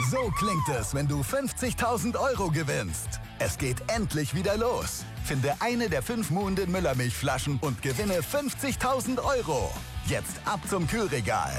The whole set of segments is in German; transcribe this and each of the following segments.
So klingt es, wenn du 50.000 € gewinnst. Es geht endlich wieder los. Finde eine der 5 Muhnden Müllermilchflaschen und gewinne 50.000 €. Jetzt ab zum Kühlregal.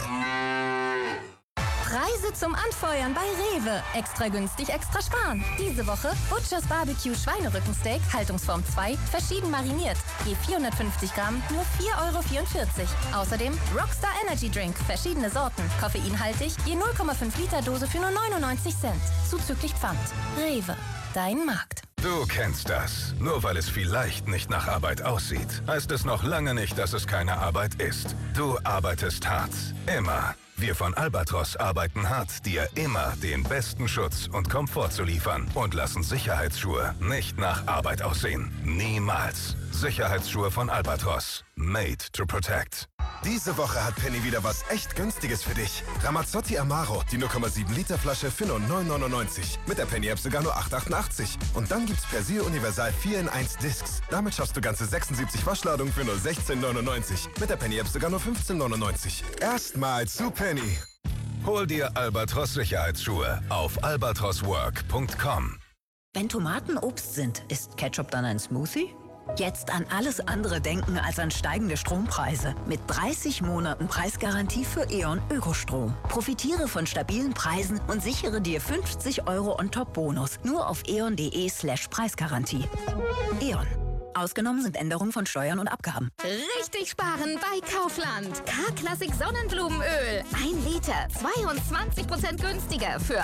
Preise zum Anfeuern bei Rewe. Extra günstig, extra sparen. Diese Woche Butchers Barbecue Schweinerückensteak, Haltungsform 2, verschieden mariniert. Je 450 Gramm, nur 4,44 €. Außerdem Rockstar Energy Drink, verschiedene Sorten. Koffeinhaltig, je 0,5 Liter Dose für nur 99 Cent. Zuzüglich Pfand. Rewe, dein Markt. Du kennst das. Nur weil es vielleicht nicht nach Arbeit aussieht, heißt es noch lange nicht, dass es keine Arbeit ist. Du arbeitest hart. Immer. Wir von Albatros arbeiten hart, dir immer den besten Schutz und Komfort zu liefern und lassen Sicherheitsschuhe nicht nach Arbeit aussehen. Niemals. Sicherheitsschuhe von Albatros. Made to protect. Diese Woche hat Penny wieder was echt Günstiges für dich. Ramazzotti Amaro, die 0,7 Liter Flasche für nur 9,99. Mit der Penny-App sogar nur 8,88. Und dann gibt's Persil Universal 4 in 1 Discs. Damit schaffst du ganze 76 Waschladungen für nur 16,99. Mit der Penny-App sogar nur 15,99. Erstmal zu Penny. Hol dir Albatros Sicherheitsschuhe auf albatroswork.com. Wenn Tomaten Obst sind, ist Ketchup dann ein Smoothie? Jetzt an alles andere denken als an steigende Strompreise. Mit 30 Monaten Preisgarantie für E.ON Ökostrom. Profitiere von stabilen Preisen und sichere dir 50 € on top Bonus. Nur auf eon.de/Preisgarantie. E.ON. Ausgenommen sind Änderungen von Steuern und Abgaben. Richtig sparen bei Kaufland. K-Klassik Sonnenblumenöl. 1 Liter, 22% günstiger für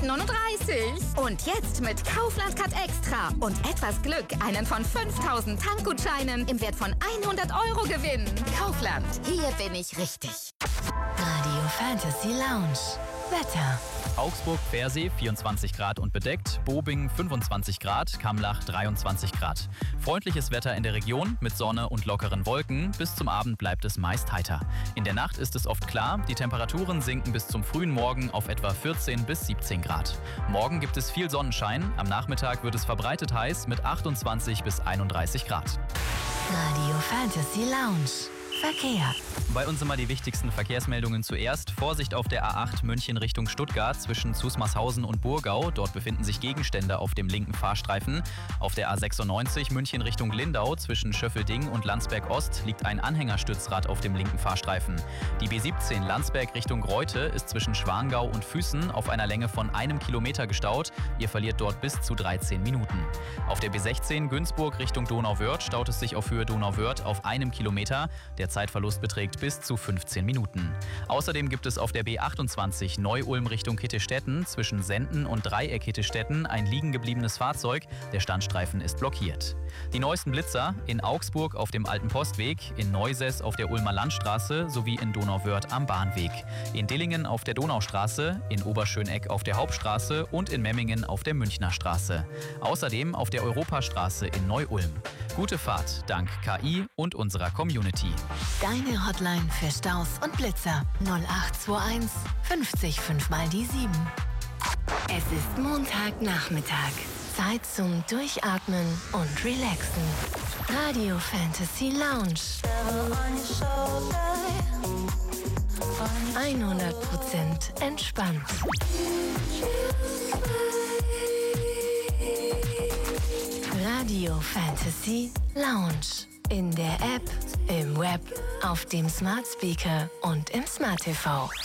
1,39 €. Und jetzt mit Kaufland Cut Extra und etwas Glück einen von 5.000 Tankgutscheinen im Wert von 100 € gewinnen. Kaufland, hier bin ich richtig. Radio Fantasy Lounge. Wetter. Augsburg-Pfersee 24 Grad und bedeckt, Bobingen 25 Grad, Kamlach 23 Grad. Freundliches Wetter in der Region mit Sonne und lockeren Wolken. Bis zum Abend bleibt es meist heiter. In der Nacht ist es oft klar, die Temperaturen sinken bis zum frühen Morgen auf etwa 14 bis 17 Grad. Morgen gibt es viel Sonnenschein, am Nachmittag wird es verbreitet heiß mit 28 bis 31 Grad. Radio Fantasy Lounge. Verkehr. Bei uns immer die wichtigsten Verkehrsmeldungen zuerst. Vorsicht auf der A8 München Richtung Stuttgart zwischen Zusmarshausen und Burgau. Dort befinden sich Gegenstände auf dem linken Fahrstreifen. Auf der A96 München Richtung Lindau zwischen Schöffelding und Landsberg Ost liegt ein Anhängerstützrad auf dem linken Fahrstreifen. Die B17 Landsberg Richtung Reute ist zwischen Schwangau und Füßen auf einer Länge von 1 Kilometer gestaut. Ihr verliert dort bis zu 13 Minuten. Auf der B16 Günzburg Richtung Donauwörth staut es sich auf Höhe Donauwörth auf 1 Kilometer. Der Zeitverlust beträgt bis zu 15 Minuten. Außerdem gibt es auf der B28 Neu-Ulm Richtung Kittelstetten zwischen Senden und Dreieck Kittelstetten ein liegen gebliebenes Fahrzeug. Der Standstreifen ist blockiert. Die neuesten Blitzer in Augsburg auf dem Alten Postweg, in Neusess auf der Ulmer Landstraße sowie in Donauwörth am Bahnweg. In Dillingen auf der Donaustraße, in Oberschöneck auf der Hauptstraße und in Memmingen auf der Münchner Straße. Außerdem auf der Europastraße in Neu-Ulm. Gute Fahrt dank KI und unserer Community. Deine Hotline für Staus und Blitzer 0821 50 5 mal die 7. Es ist Montagnachmittag. Zeit zum Durchatmen und Relaxen. Radio Fantasy Lounge. 100% entspannt. Radio Fantasy Lounge. In der App, im Web, auf dem Smart Speaker und im Smart TV.